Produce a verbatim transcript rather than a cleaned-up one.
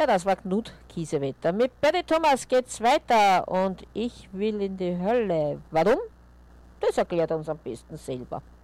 Ja, das war Knut Kiesewetter. Mit Benny Thomas geht's weiter und ich will in die Hölle. Warum? Das erklärt er uns am besten selber.